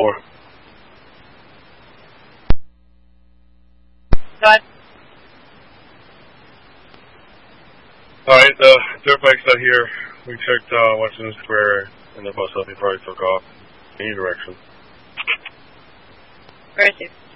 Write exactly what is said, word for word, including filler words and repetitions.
four. Go ahead. Alright, the dirt bike's out here. We checked uh, Washington Square and the bus up before I took off. Any direction. Where is he?